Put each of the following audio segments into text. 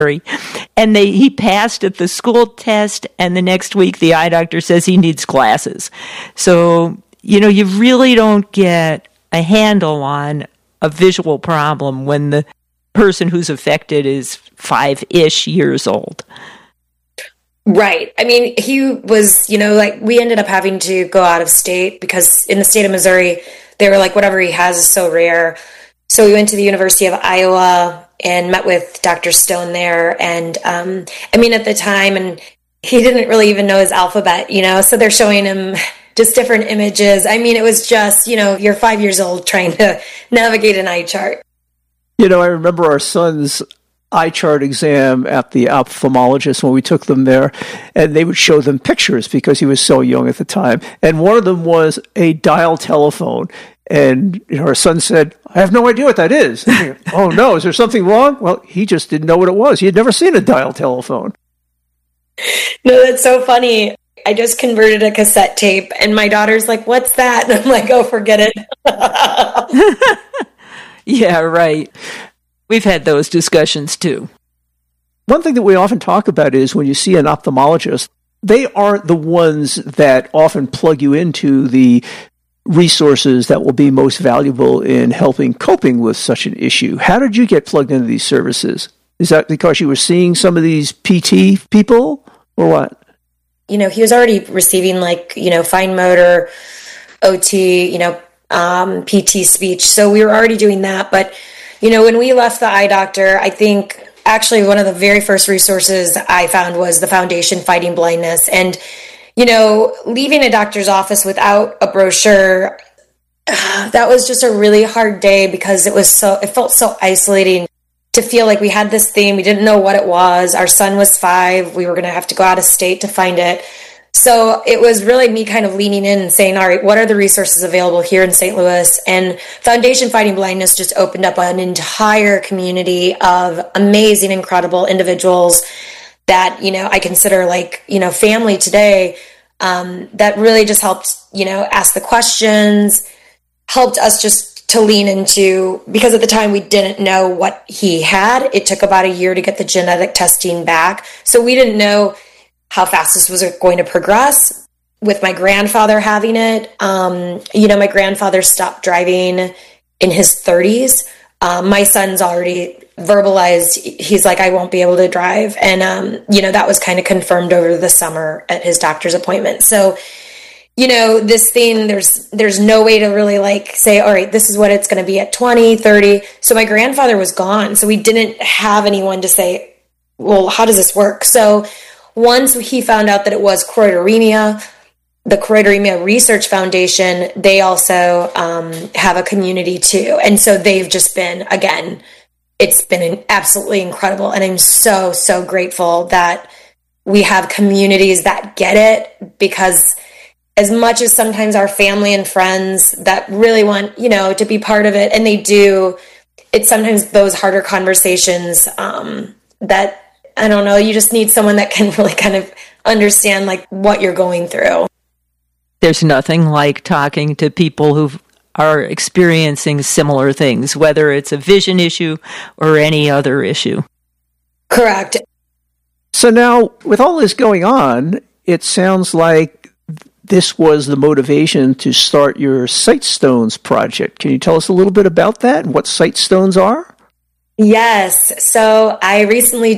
and he passed at the school test, and the next week the eye doctor says he needs glasses. So, you really don't get a handle on a visual problem when the person who's affected is 5-ish years old. Right. I mean, he was, we ended up having to go out of state because in the state of Missouri, they were like, whatever he has is so rare. So we went to the University of Iowa and met with Dr. Stone there. And at the time, and he didn't really even know his alphabet, so they're showing him just different images. I mean, it was just, you're 5 years old trying to navigate an eye chart. I remember our son's eye chart exam at the ophthalmologist when we took them there, and they would show them pictures because he was so young at the time. And one of them was a dial telephone. And our son said, I have no idea what that is. Oh, no, is there something wrong? Well, he just didn't know what it was. He had never seen a dial telephone. No, that's so funny. I just converted a cassette tape, and my daughter's like, what's that? And I'm like, oh, forget it. Yeah, right. We've had those discussions too. One thing that we often talk about is when you see an ophthalmologist, they aren't the ones that often plug you into the resources that will be most valuable in helping coping with such an issue. How did you get plugged into these services? Is that because you were seeing some of these PT people or what? He was already receiving fine motor, OT, PT speech. So we were already doing that. But, when we left the eye doctor, I think actually one of the very first resources I found was the Foundation Fighting Blindness. And, leaving a doctor's office without a brochure, that was just a really hard day because it felt so isolating to feel like we had this thing. We didn't know what it was. Our son was 5. We were going to have to go out of state to find it. So it was really me kind of leaning in and saying, all right, what are the resources available here in St. Louis? And Foundation Fighting Blindness just opened up an entire community of amazing, incredible individuals that, I consider family today, that really just helped, ask the questions, helped us just to lean into, because at the time we didn't know what he had. It took about a year to get the genetic testing back. So we didn't know how fast this was going to progress. With my grandfather having it, my grandfather stopped driving in his 30s. My son's already verbalized, he's like, I won't be able to drive. And, that was kind of confirmed over the summer at his doctor's appointment. So, this thing, there's no way to really say, all right, this is what it's going to be at 20, 30. So my grandfather was gone. So we didn't have anyone to say, well, how does this work? So once he found out that it was choroideremia, the Choroideremia Research Foundation, they also have a community too. And so they've just been, again, it's been absolutely incredible. And I'm so, so grateful that we have communities that get it, because as much as sometimes our family and friends that really want, to be part of it, and they do, it's sometimes those harder conversations that, I don't know, you just need someone that can really kind of understand what you're going through. There's nothing like talking to people who are experiencing similar things, whether it's a vision issue or any other issue. Correct. So now, with all this going on, it sounds like this was the motivation to start your Sightstones project. Can you tell us a little bit about that and what Sightstones are? Yes. So I recently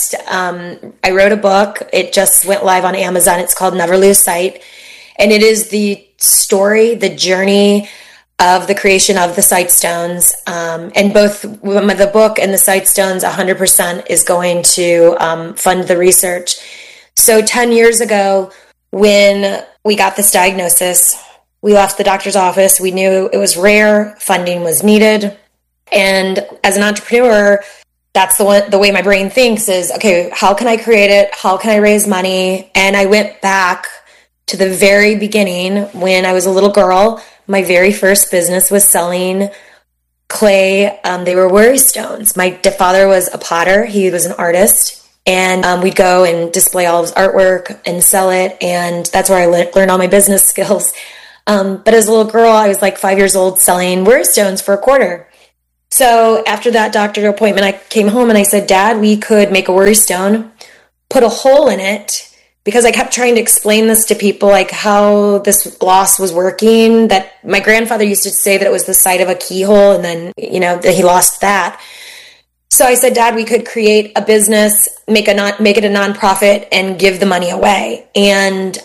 I wrote a book. It just went live on Amazon. It's called Never Lose Sight. And it is the story, the journey of the creation of the Sightstones. And both the book and the Sightstones, 100% is going to fund the research. So 10 years ago, when we got this diagnosis, we left the doctor's office. We knew it was rare, funding was needed. And as an entrepreneur, that's the way my brain thinks is, okay, how can I create it? How can I raise money? And I went back to the very beginning when I was a little girl. My very first business was selling clay. They were worry stones. My father was a potter. He was an artist. And we'd go and display all of his artwork and sell it. And that's where I learned all my business skills. But as a little girl, I was 5 years old selling worry stones for $0.25. So after that doctor appointment, I came home and I said, Dad, we could make a worry stone, put a hole in it, because I kept trying to explain this to people, like how this gloss was working, that my grandfather used to say that it was the site of a keyhole, and then, that he lost that. So I said, Dad, we could create a business, make it a nonprofit, and give the money away. And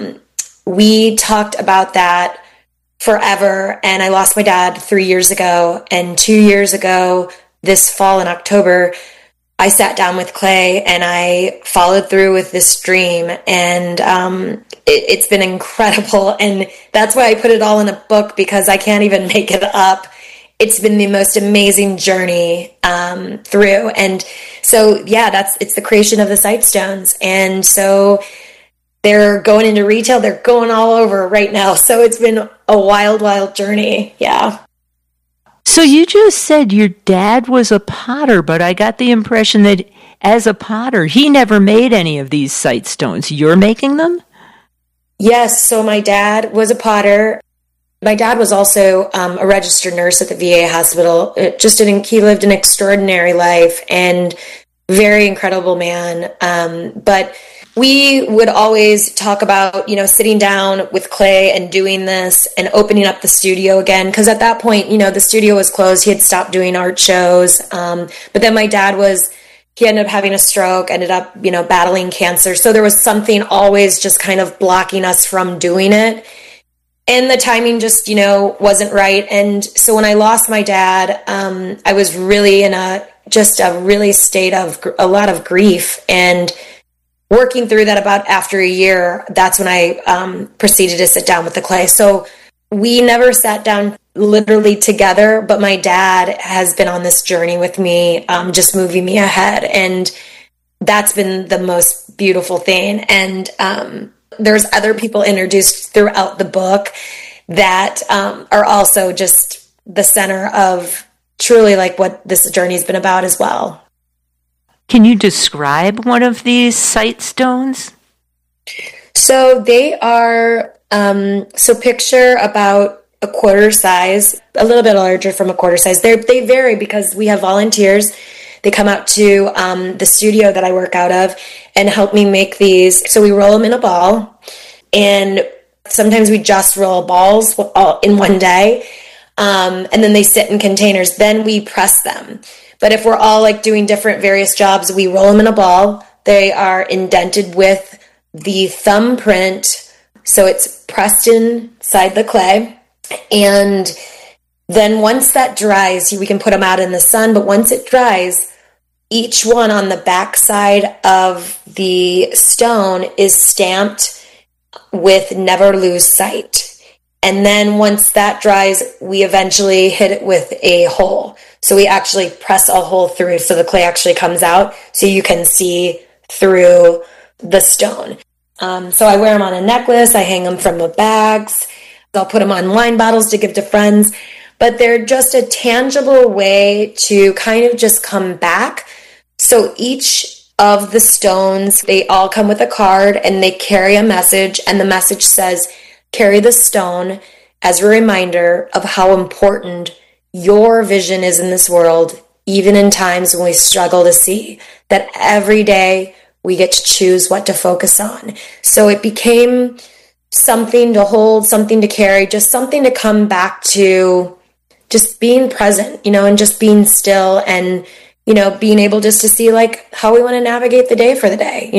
we talked about that forever. And I lost my dad 3 years ago. And 2 years ago, this fall in October, I sat down with Clay and I followed through with this dream. And it's been incredible. And that's why I put it all in a book, because I can't even make it up. It's been the most amazing journey through. And so, it's the creation of the Sight Stones. And so they're going into retail. They're going all over right now. So it's been a wild, wild journey. Yeah. So you just said your dad was a potter, but I got the impression that as a potter, he never made any of these Sight Stones. You're making them? Yes. So my dad was a potter. My dad was also a registered nurse at the VA hospital. He lived an extraordinary life and very incredible man. But we would always talk about, sitting down with Clay and doing this and opening up the studio again. Because at that point, the studio was closed. He had stopped doing art shows. But then my dad he ended up having a stroke, ended up, battling cancer. So there was something always just kind of blocking us from doing it. And the timing just, wasn't right. And so when I lost my dad, I was really in a really state of a lot of grief, and working through that about after a year, that's when I proceeded to sit down with the Clay. So we never sat down literally together, but my dad has been on this journey with me, just moving me ahead. And that's been the most beautiful thing. And there's other people introduced throughout the book that are also just the center of truly like what this journey's been about as well. Can you describe one of these Sight Stones? So they are, picture about a quarter size, a little bit larger from a quarter size. They vary because we have volunteers. They come out to the studio that I work out of and help me make these. So we roll them in a ball, and sometimes we just roll balls all in one day, and then they sit in containers. Then we press them. But if we're all like doing different various jobs, we roll them in a ball. They are indented with the thumbprint, so it's pressed inside the clay. And then once that dries, we can put them out in the sun. But once it dries, each one on the back side of the stone is stamped with "Never Lose Sight." And then once that dries, we eventually hit it with a hole. So we actually press a hole through so the clay actually comes out so you can see through the stone. So I wear them on a necklace. I hang them from the bags. I'll put them on wine bottles to give to friends. But they're just a tangible way to kind of just come back. So each of the stones, they all come with a card and they carry a message. And the message says, carry the stone as a reminder of how important your vision is in this world, even in times when we struggle to see that every day we get to choose what to focus on. So it became something to hold, something to carry, just something to come back to, just being present, and just being still and, being able just to see like how we want to navigate the day for the day,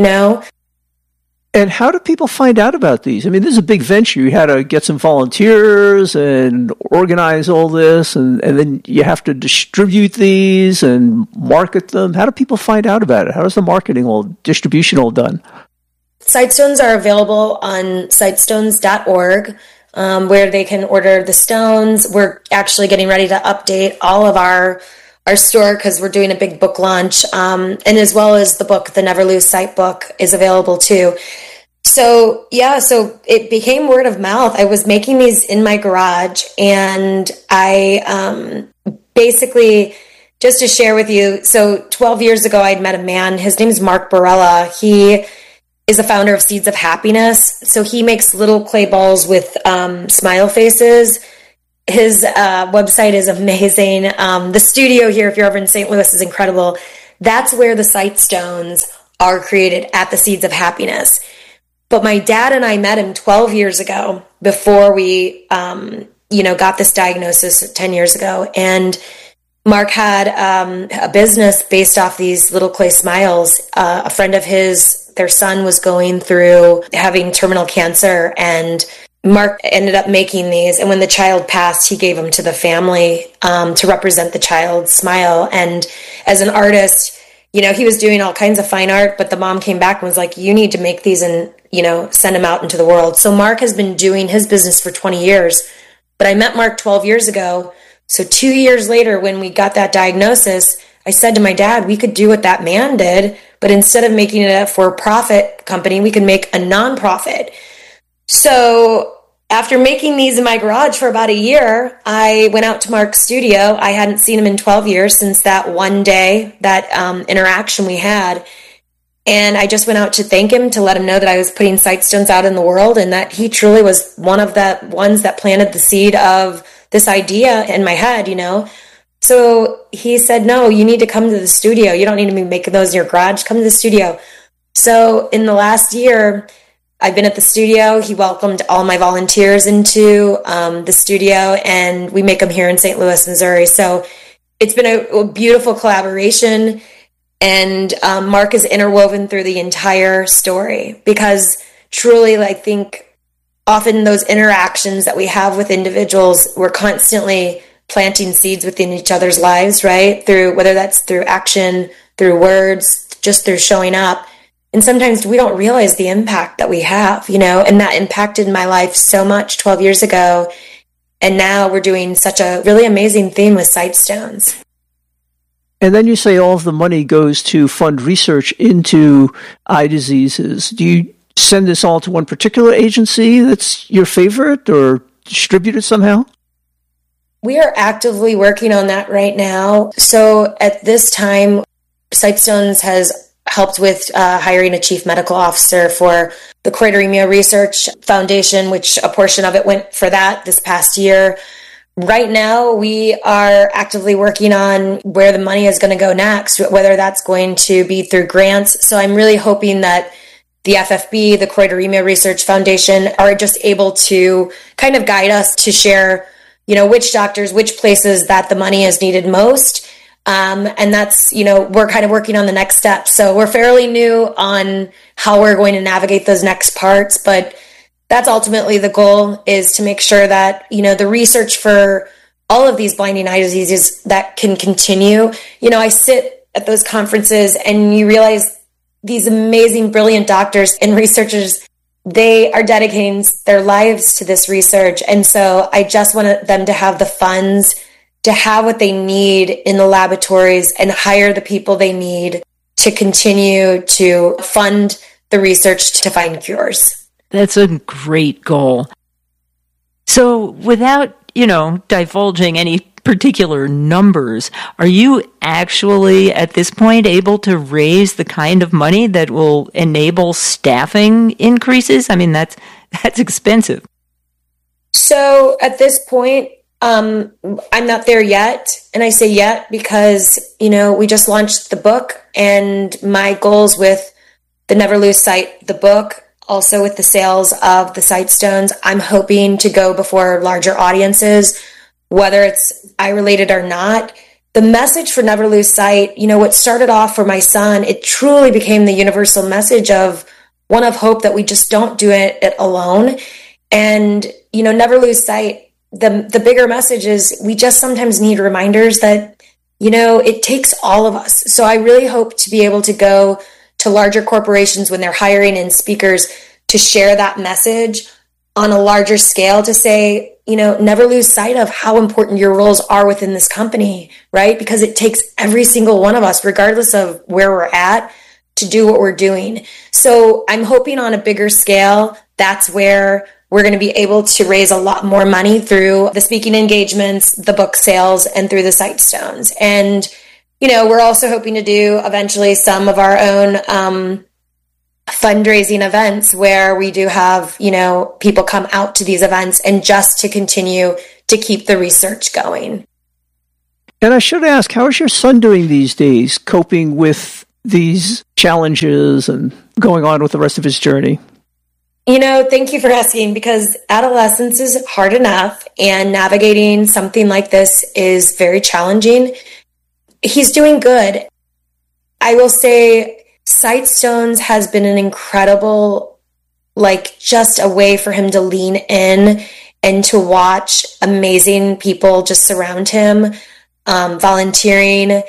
And how do people find out about these? I mean, this is a big venture. You had to get some volunteers and organize all this, and then you have to distribute these and market them. How do people find out about it? How is the distribution all done? Sightstones are available on sightstones.org, where they can order the stones. We're actually getting ready to update all of our store because we're doing a big book launch, and as well as the book, the Never Lose Sight book, is available too. So it became word of mouth. I was making these in my garage, and I basically, just to share with you, so 12 years ago I'd met a man. His name is Mark Barella. He is the founder of Seeds of Happiness. So he makes little clay balls with smile faces. His website is amazing. The studio here, if you're ever in St. Louis, is incredible. That's where the Sightstones are created, at the Seeds of Happiness. But my dad and I met him 12 years ago before we, got this diagnosis 10 years ago. And Mark had a business based off these little clay smiles. A friend of his, their son was going through having terminal cancer, and Mark ended up making these. And when the child passed, he gave them to the family to represent the child's smile. And as an artist, he was doing all kinds of fine art, but the mom came back and was like, you need to make these and, send them out into the world. So Mark has been doing his business for 20 years. But I met Mark 12 years ago. So 2 years later, when we got that diagnosis, I said to my dad, we could do what that man did, but instead of making it a for-profit company, we could make a nonprofit. So after making these in my garage for about a year, I went out to Mark's studio. I hadn't seen him in 12 years since that one day, that interaction we had. And I just went out to thank him, to let him know that I was putting Sightstones out in the world, and that he truly was one of the ones that planted the seed of this idea in my head, So he said, no, you need to come to the studio. You don't need to be making those in your garage. Come to the studio. So in the last year, I've been at the studio. He welcomed all my volunteers into the studio, and we make them here in St. Louis, Missouri. So it's been a beautiful collaboration, and Mark is interwoven through the entire story, because truly, I think often those interactions that we have with individuals, we're constantly planting seeds within each other's lives, right? Through, whether that's through action, through words, just through showing up. And sometimes we don't realize the impact that we have, and that impacted my life so much 12 years ago. And now we're doing such a really amazing theme with Sightstones. And then you say all of the money goes to fund research into eye diseases. Do you send this all to one particular agency that's your favorite, or distribute it somehow? We are actively working on that right now. So at this time, Sightstones has helped with hiring a chief medical officer for the Choroideremia Research Foundation, which a portion of it went for that this past year. Right now, we are actively working on where the money is going to go next, whether that's going to be through grants. So I'm really hoping that the FFB, the Choroideremia Research Foundation, are just able to kind of guide us to share, which doctors, which places that the money is needed most. And that's, we're kind of working on the next steps. So we're fairly new on how we're going to navigate those next parts, but that's ultimately the goal, is to make sure that, the research for all of these blinding eye diseases that can continue. I sit at those conferences and you realize these amazing, brilliant doctors and researchers, they are dedicating their lives to this research. And so I just want them to have the funds to have what they need in the laboratories and hire the people they need to continue to fund the research to find cures. That's a great goal. So without, divulging any particular numbers, are you actually at this point able to raise the kind of money that will enable staffing increases? I mean, that's expensive. So at this point, I'm not there yet. And I say yet because, we just launched the book, and my goals with the Never Lose Sight, the book, also with the sales of the Sightstones, I'm hoping to go before larger audiences, whether it's eye-related or not. The message for Never Lose Sight, what started off for my son, it truly became the universal message of one of hope, that we just don't do it alone. And, Never Lose Sight, the bigger message is we just sometimes need reminders that, it takes all of us. So I really hope to be able to go to larger corporations when they're hiring in speakers to share that message on a larger scale, to say, never lose sight of how important your roles are within this company, right? Because it takes every single one of us, regardless of where we're at, to do what we're doing. So I'm hoping on a bigger scale, that's where we're going to be able to raise a lot more money through the speaking engagements, the book sales, and through the Sightstones. And we're also hoping to do eventually some of our own fundraising events where we do have, people come out to these events, and just to continue to keep the research going. And I should ask, how is your son doing these days, coping with these challenges and going on with the rest of his journey? Thank you for asking, because adolescence is hard enough, and navigating something like this is very challenging. He's doing good. I will say Sightstones has been an incredible, just a way for him to lean in and to watch amazing people just surround him, volunteering.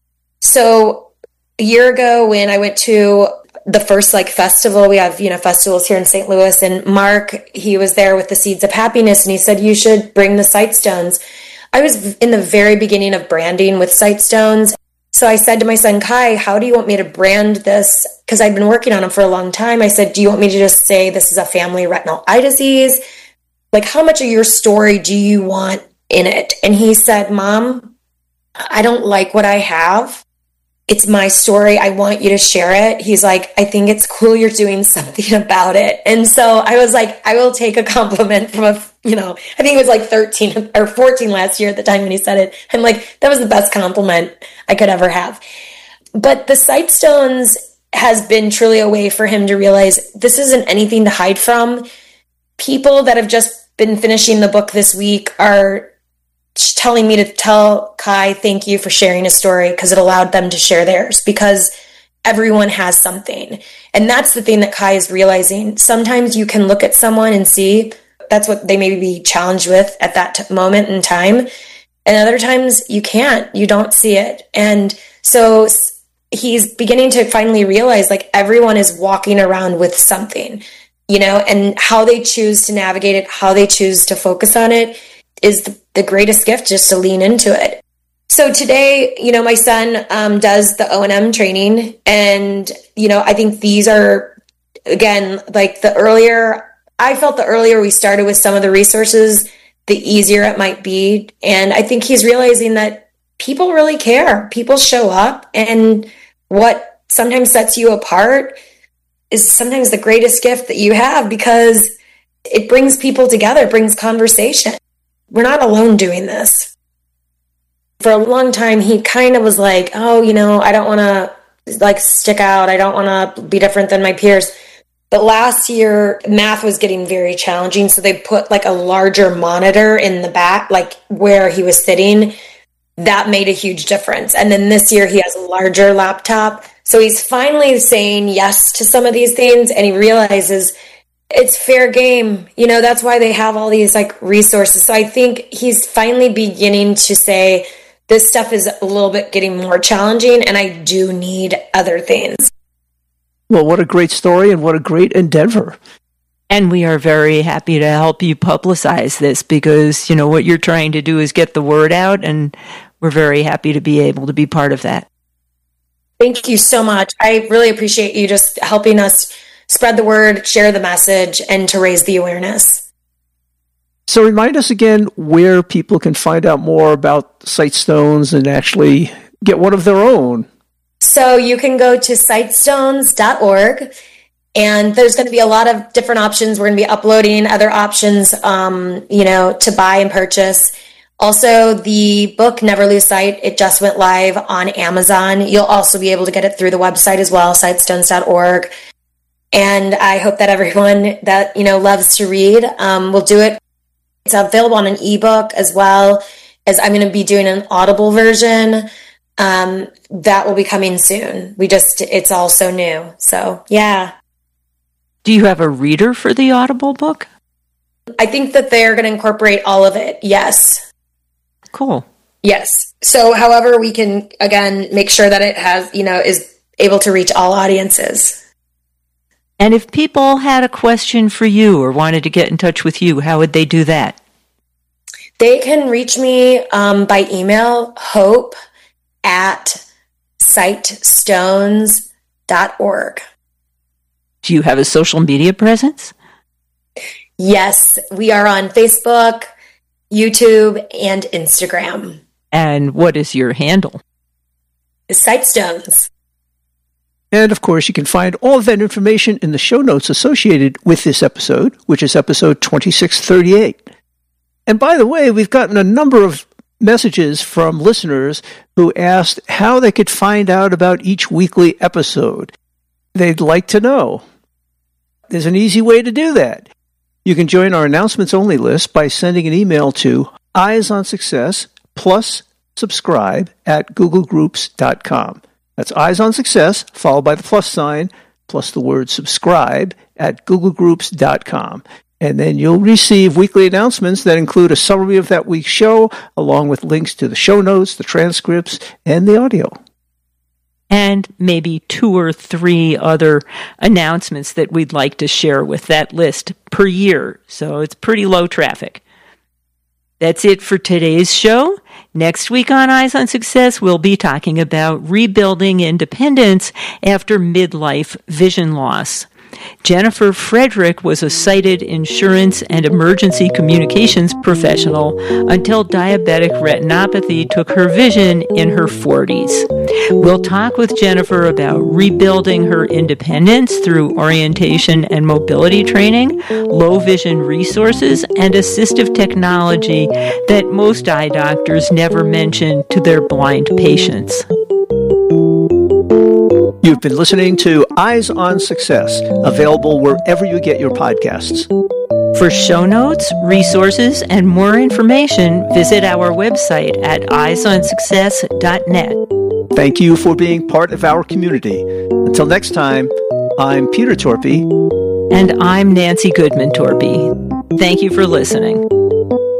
So a year ago when I went to the first festival, we have, festivals here in St. Louis, and Mark, he was there with the Seeds of Happiness, and he said, you should bring the Sightstones. I was in the very beginning of branding with Sightstones. So I said to my son, Kai, how do you want me to brand this? Because I'd been working on them for a long time. I said, do you want me to just say this is a family retinal eye disease? How much of your story do you want in it? And he said, Mom, I don't like what I have. It's my story. I want you to share it. He's like, I think it's cool you're doing something about it. And so I was like, I will take a compliment from I think it was 13 or 14 last year at the time when he said it. I'm like, that was the best compliment I could ever have. But the Sightstones has been truly a way for him to realize this isn't anything to hide from. People that have just been finishing the book this week are telling me to tell Kai, thank you for sharing a story, because it allowed them to share theirs, because everyone has something. And that's the thing that Kai is realizing. Sometimes you can look at someone and see that's what they may be challenged with at that moment in time. And other times you can't, you don't see it. And so he's beginning to finally realize everyone is walking around with something, and how they choose to navigate it, how they choose to focus on it is the greatest gift, just to lean into it. So today, my son does the O&M training, and, I think these are, again, I felt the earlier we started with some of the resources, the easier it might be. And I think he's realizing that people really care. People show up, and what sometimes sets you apart is sometimes the greatest gift that you have, because it brings people together, it brings conversation. We're not alone doing this. For a long time, he kind of was like, oh, I don't want to stick out. I don't want to be different than my peers. But last year, math was getting very challenging. So they put a larger monitor in the back, where he was sitting. That made a huge difference. And then this year he has a larger laptop. So he's finally saying yes to some of these things. And he realizes it's fair game. That's why they have all these resources. So I think he's finally beginning to say, this stuff is a little bit getting more challenging, and I do need other things. Well, what a great story, and what a great endeavor. And we are very happy to help you publicize this, because, what you're trying to do is get the word out, and we're very happy to be able to be part of that. Thank you so much. I really appreciate you just helping us spread the word, share the message, and to raise the awareness. So remind us again where people can find out more about Sightstones and actually get one of their own. So you can go to sightstones.org, and there's going to be a lot of different options. We're going to be uploading other options, to buy and purchase. Also, the book, Never Lose Sight, it just went live on Amazon. You'll also be able to get it through the website as well, sightstones.org. And I hope that everyone that, loves to read will do it. It's available on an ebook, as well as I'm going to be doing an Audible version. That will be coming soon. It's all so new. So, yeah. Do you have a reader for the Audible book? I think that they're going to incorporate all of it. Yes. Cool. Yes. So, however, we can, again, make sure that it has, is able to reach all audiences. And if people had a question for you or wanted to get in touch with you, how would they do that? They can reach me by email, hope@sightstones.org. Do you have a social media presence? Yes, we are on Facebook, YouTube, and Instagram. And what is your handle? Sightstones. And, of course, you can find all of that information in the show notes associated with this episode, which is episode 2638. And by the way, we've gotten a number of messages from listeners who asked how they could find out about each weekly episode. They'd like to know. There's an easy way to do that. You can join our announcements only list by sending an email to eyesonsuccess plus subscribe at googlegroups.com. That's Eyes on Success, followed by the plus sign, plus the word subscribe at googlegroups.com. And then you'll receive weekly announcements that include a summary of that week's show, along with links to the show notes, the transcripts, and the audio. And maybe 2 or 3 other announcements that we'd like to share with that list per year. So it's pretty low traffic. That's it for today's show. Next week on Eyes on Success, we'll be talking about rebuilding independence after midlife vision loss. Jennifer Frederick was a sighted insurance and emergency communications professional until diabetic retinopathy took her vision in her 40s. We'll talk with Jennifer about rebuilding her independence through orientation and mobility training, low vision resources, and assistive technology that most eye doctors never mention to their blind patients. You've been listening to Eyes on Success, available wherever you get your podcasts. For show notes, resources, and more information, visit our website at eyesonsuccess.net. Thank you for being part of our community. Until next time, I'm Peter Torpy. And I'm Nancy Goodman Torpy. Thank you for listening.